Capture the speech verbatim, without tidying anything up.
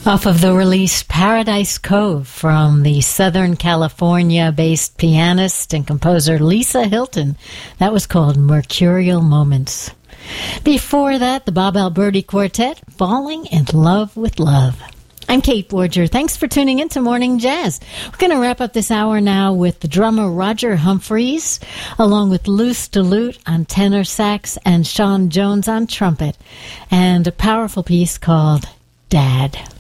Off of the release Paradise Cove from the Southern California-based pianist and composer Lisa Hilton. That was called Mercurial Moments. Before that, the Bob Alberti Quartet, Falling in Love with Love. I'm Kate Borger. Thanks for tuning in to Morning Jazz. We're going to wrap up this hour now with the drummer Roger Humphreys, along with Luce DeLute on tenor sax and Sean Jones on trumpet, and a powerful piece called Dad.